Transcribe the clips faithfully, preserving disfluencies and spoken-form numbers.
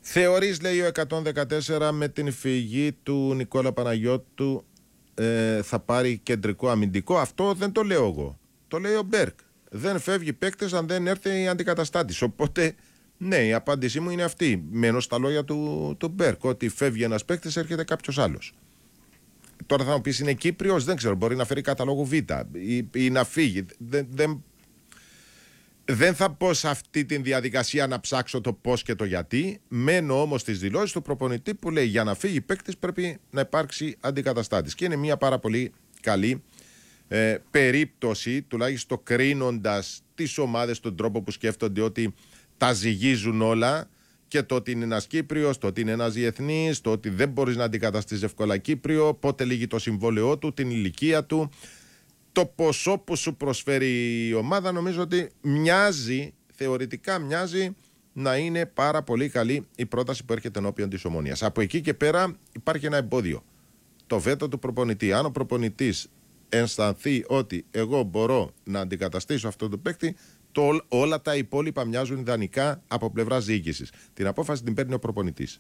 Θεωρείς, λέει ο εκατόν δεκατέσσερα, με την φυγή του Νικόλα Παναγιώτου ε, θα πάρει κεντρικό αμυντικό? Αυτό δεν το λέω εγώ. Το λέει ο Μπέρκ. Δεν φεύγει παίκτες αν δεν έρθει η αντικαταστάτης. Οπότε, ναι, η απάντησή μου είναι αυτή. Μένω στα λόγια του, του Μπέρκ. Ότι φεύγει ένας παίκτης, έρχεται κάποιος άλλος. Τώρα θα μου πεις, είναι Κύπριος, δεν ξέρω. Μπορεί να φέρει καταλόγου Β ή, ή να φύγει. Δεν, δεν, δεν θα πω σε αυτή τη διαδικασία να ψάξω το πώς και το γιατί. Μένω όμως στις δηλώσεις του προπονητή που λέει για να φύγει παίκτης πρέπει να υπάρξει αντικαταστάτης. Και είναι μια πάρα πολύ καλή ε, περίπτωση, τουλάχιστον κρίνοντας τις ομάδες, τον τρόπο που σκέφτονται ότι τα ζυγίζουν όλα, και το ότι είναι ένας Κύπριος, το ότι είναι ένας διεθνής, το ότι δεν μπορείς να αντικαταστήσεις εύκολα Κύπριο, πότε λύγει το συμβόλαιό του, την ηλικία του, το ποσό που σου προσφέρει η ομάδα. Νομίζω ότι μοιάζει, θεωρητικά μοιάζει να είναι πάρα πολύ καλή η πρόταση που έρχεται ενώπιον της Ομονίας. Από εκεί και πέρα υπάρχει ένα εμπόδιο. Το βέτο του προπονητή. Αν ο προπονητής αισθανθεί ότι εγώ μπορώ να αντικαταστήσω αυτό το παίκτη, το, όλα τα υπόλοιπα μοιάζουν ιδανικά από πλευράς διοίκησης. Την απόφαση την παίρνει ο προπονητής.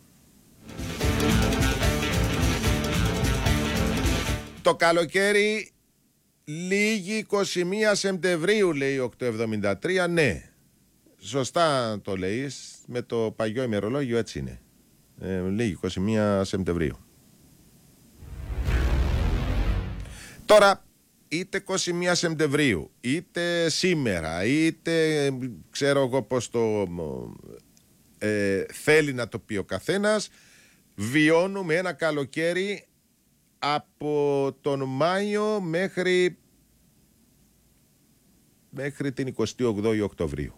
Το καλοκαίρι λίγη είκοσι μία Σεπτεμβρίου, λέει οκτώ εβδομήντα τρία. Ναι, σωστά το λέει. Με το παγιό ημερολόγιο έτσι είναι. Ε, λίγη είκοσι μία Σεπτεμβρίου. Τώρα, είτε είκοσι μία Σεπτεμβρίου, είτε σήμερα, είτε ξέρω εγώ πώς το ε, θέλει να το πει ο καθένας, βιώνουμε ένα καλοκαίρι από τον Μάιο μέχρι, μέχρι την εικοστή όγδοη Οκτωβρίου.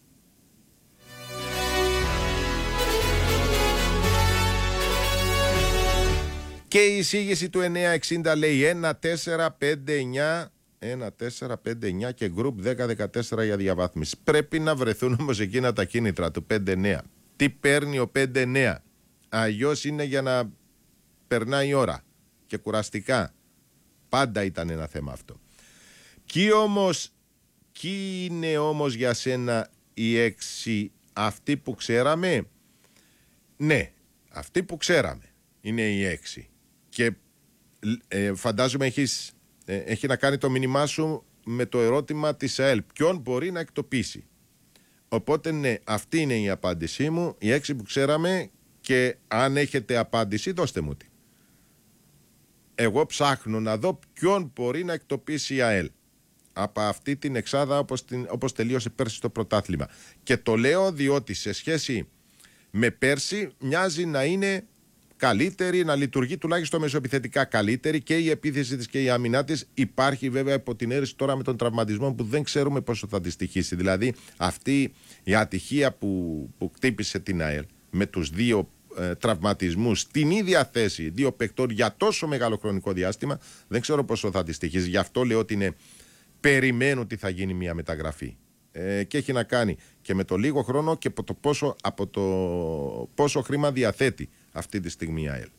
Και η εισήγηση του εννιακόσια εξήντα λέει ένα τέσσερα πέντε εννιά, ένα τέσσερα πέντε εννιά και γκρουπ δέκα δεκατέσσερα για διαβάθμιση. Πρέπει να βρεθούν όμως εκείνα τα κίνητρα του πέντε εννιά. Τι παίρνει ο πέντε εννιά? Αλλιώς είναι για να περνάει η ώρα και κουραστικά. Πάντα ήταν ένα θέμα αυτό. Κι όμως, κι είναι όμως για σένα οι έξι αυτοί που ξέραμε? Ναι, αυτοί που ξέραμε είναι οι έξι. Και ε, φαντάζομαι έχεις, ε, έχει να κάνει το μήνυμά σου με το ερώτημα της ΑΕΛ. Ποιον μπορεί να εκτοπίσει? Οπότε ναι, αυτή είναι η απάντησή μου. Οι έξι που ξέραμε, και αν έχετε απάντηση δώστε μου τη. Εγώ ψάχνω να δω ποιον μπορεί να εκτοπίσει η ΑΕΛ από αυτή την εξάδα όπως, την, όπως τελείωσε πέρσι το πρωτάθλημα. Και το λέω διότι σε σχέση με πέρσι μοιάζει να είναι καλύτερη, να λειτουργεί τουλάχιστον μεσοεπιθετικά καλύτερη και η επίθεση της και η άμυνά της. Υπάρχει βέβαια υπό την αίρεση τώρα με τον τραυματισμό που δεν ξέρουμε πόσο θα τη στοιχήσει. Δηλαδή αυτή η ατυχία που, που χτύπησε την ΑΕΛ με τους δύο ε, τραυματισμούς στην ίδια θέση, δύο παικτών για τόσο μεγάλο χρονικό διάστημα, δεν ξέρω πόσο θα τη στοιχήσει. Γι' αυτό λέω ότι είναι, περιμένω ότι θα γίνει μια μεταγραφή. Ε, και έχει να κάνει και με το λίγο χρόνο και από το πόσο, από το πόσο χρήμα διαθέτει αυτή τη στιγμή η ΑΕΛ.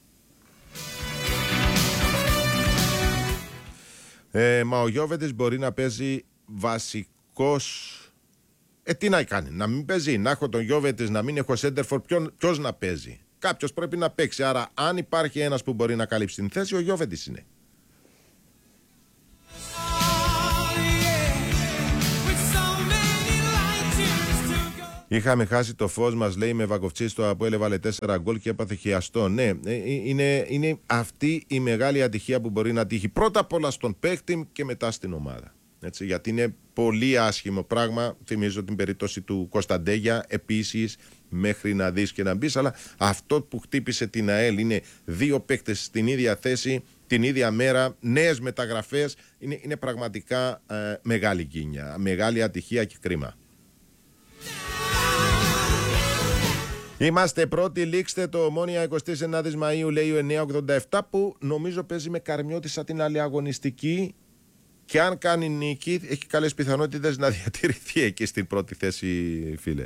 Ε, μα ο Γιώβετης μπορεί να παίζει βασικός. Ε, τι να κάνει, να μην παίζει, να έχω τον Γιώβετης, να μην έχω σέντερφορ, ποιος να παίζει? Κάποιος πρέπει να παίξει. Άρα, αν υπάρχει ένας που μπορεί να καλύψει την θέση, ο Γιώβετης είναι. Είχαμε χάσει το φως μας, λέει, με Βακοφτσίστο από έβαλε τέσσερα γκολ και έπαθε χιαστό. Ναι, είναι, είναι αυτή η μεγάλη ατυχία που μπορεί να τύχει πρώτα απ' όλα στον παίκτη και μετά στην ομάδα. Έτσι, γιατί είναι πολύ άσχημο πράγμα. Θυμίζω την περίπτωση του Κωνσταντέγια επίσης, μέχρι να δεις και να μπεις. Αλλά αυτό που χτύπησε την ΑΕΛ είναι δύο παίκτες στην ίδια θέση, την ίδια μέρα, νέες μεταγραφές. Είναι, είναι πραγματικά ε, μεγάλη γκίνια, μεγάλη ατυχία και κρίμα. Είμαστε πρώτοι, λήξτε το Ομόνια εικοστή ενάτη Μαΐου, λέει ο εννιακόσια ογδόντα επτά, που νομίζω παίζει με Καρμιώτισσα την άλλη αγωνιστική, και αν κάνει νίκη έχει καλές πιθανότητες να διατηρηθεί εκεί στην πρώτη θέση, φίλε.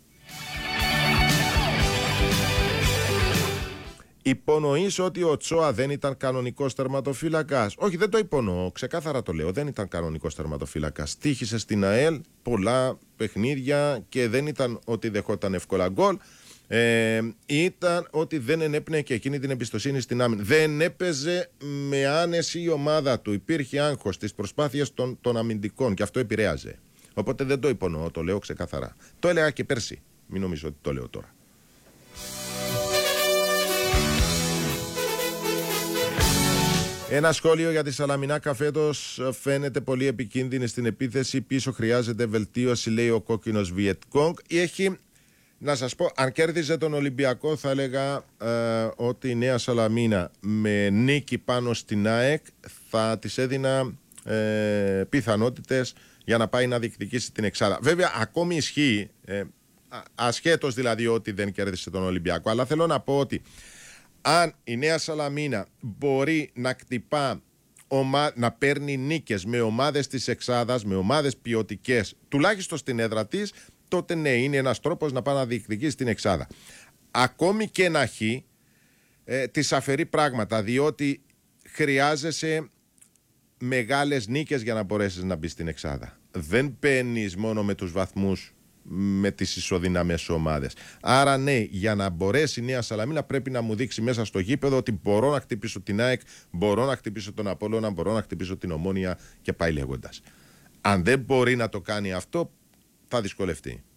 Υπονοείς ότι ο Τσόα δεν ήταν κανονικός τερματοφύλακας? Όχι, δεν το υπονοώ, ξεκάθαρα το λέω, δεν ήταν κανονικός τερματοφύλακας. Τύχησε στην ΑΕΛ πολλά παιχνίδια και δεν ήταν ότι δεχόταν εύκολα γκολ. Ε, ήταν ότι δεν ενέπνεε και εκείνη την εμπιστοσύνη στην άμυνα. Δεν έπαιζε με άνεση η ομάδα του. Υπήρχε άγχος στις προσπάθειες των, των αμυντικών και αυτό επηρέαζε. Οπότε δεν το υπονοώ, το λέω ξεκάθαρα. Το έλεγα και πέρσι. Μην νομίζω ότι το λέω τώρα. Ένα σχόλιο για τη Σαλαμινάκα φέτος φαίνεται πολύ επικίνδυνη στην επίθεση. Πίσω χρειάζεται βελτίωση, λέει ο κόκκινος Βιετκόγκ. Έχει, να σας πω, αν κέρδιζε τον Ολυμπιακό, θα έλεγα ε, ότι η Νέα Σαλαμίνα με νίκη πάνω στην ΑΕΚ θα της έδινα ε, πιθανότητες για να πάει να διεκδικήσει την εξάδα. Βέβαια, ακόμη ισχύει, ε, ασχέτως δηλαδή ότι δεν κέρδισε τον Ολυμπιακό, αλλά θέλω να πω ότι αν η Νέα Σαλαμίνα μπορεί να κτυπά, ομα... να παίρνει νίκες με ομάδες της εξάδας, με ομάδες ποιοτικές, τουλάχιστον στην έδρα της, τότε ναι, είναι ένας τρόπος να πάει να διεκδικήσει την εξάδα. Ακόμη και να έχει, ε, της αφαιρεί πράγματα, διότι χρειάζεσαι μεγάλες νίκες για να μπορέσεις να μπεις στην εξάδα. Δεν παίρνεις μόνο με τους βαθμούς με τις ισοδυναμές ομάδες. Άρα ναι, για να μπορέσει η Νέα Σαλαμίνα πρέπει να μου δείξει μέσα στο γήπεδο ότι μπορώ να χτυπήσω την ΑΕΚ, μπορώ να χτυπήσω τον Απόλλωνα, μπορώ να χτυπήσω την Ομόνοια και πάει λέγοντας. Αν δεν μπορεί να το κάνει αυτό, θα δυσκολευτεί.